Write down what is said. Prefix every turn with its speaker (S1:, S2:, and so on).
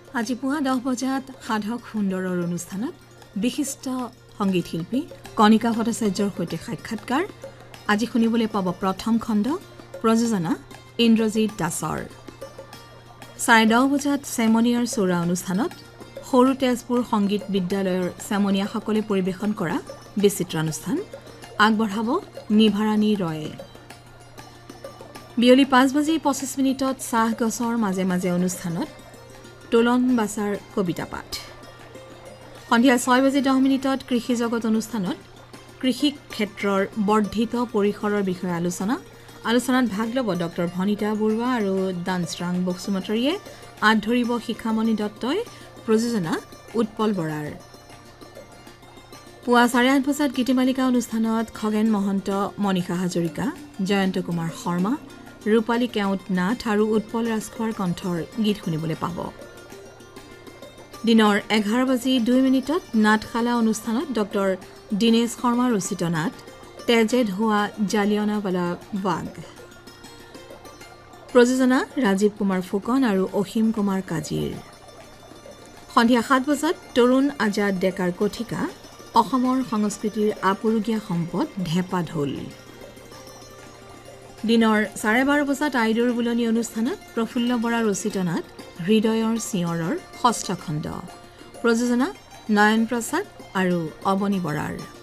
S1: আজি পুৱা 10 বজাত সাধক সুন্দৰৰ অনুষ্ঠানত বিশিষ্ট সংগীত শিল্পী কণিকা ভট্টাচাৰ্যৰ সৈতে সাক্ষাৎকাৰ আজি শুনিবলৈ পাব প্ৰথম খণ্ড প্ৰযোজনা ইন্দ্ৰজিৎ দাসৰ 10:30 বজাত চেমনিয়াৰ চৌৰা অনুষ্ঠানত সৰু তেজপুৰ সংগীত বিদ্যালয়ৰ চেমনিয়াসকলে পৰিৱেশন কৰা বিচিত্ৰ অনুষ্ঠান আগবঢ়াব নিভাৰাণী ৰয়ে বিয়লি 5:25 চাহ গছৰ মাজে মাজে অনুষ্ঠানত তোলন বাছাৰ কবিতা পাঠ সন্ধিয়া 6:10 কৃষি জগত অনুষ্ঠানত কৃষি ক্ষেত্ৰৰ বৰ্ধিত পৰিসৰৰ বিষয়ে আলোচনাত ভাগ ল'ব ডক্টৰ ভনিতা বৰুৱা আৰু দানশ্ৰাং বসুমতাৰীয়ে আঁত ধৰিব শিখামণি দত্তই প্ৰযোজনা উৎপল বৰাৰ পুৱা 8:30 বজাত গীতিমালিকা অনুষ্ঠানত খগেন মহন্ত মণিষা হাজৰিকা জয়ন্ত কুমাৰ শৰ্মা ৰূপালী কেওঁট নাথ আৰু উৎপল ৰাজখোৱাৰ কণ্ঠৰ গীত শুনিবলৈ পাব দিনৰ 11:02 নাটশালা অনুষ্ঠানত ডক্টৰ দিনেশ শৰ্মা ৰচিত নাট তেজে ধোৱা জালিয়ানাৱালা বাগ প্ৰযোজনা ৰাজীৱ কুমাৰ ফুকন আৰু অসীম কুমাৰ কাজীৰ সন্ধিয়া 7 বজাত তৰুণ আজাদ ডেকাৰ কথিকা অসমৰ সংস্কৃতিৰ আপুৰুগীয়া সম্পদ ঢেপা ঢোল দিনৰ 12:30 বজাত আইদৰ বুলনি অনুষ্ঠানত প্ৰফুল্ল বৰা ৰচিত নাট হৃদয়ৰ চিঞৰৰ ষষ্ঠ খণ্ড প্ৰযোজনা নয়ন প্ৰসাদ আৰু অৱনী বৰাৰ